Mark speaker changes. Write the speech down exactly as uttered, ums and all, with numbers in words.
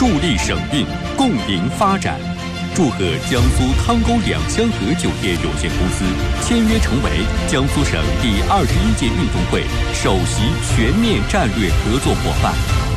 Speaker 1: 助力省运，共赢发展。祝贺江苏汤沟两香河酒店有限公司签约成为江苏省第二十一届运动会首席全面战略合作伙伴。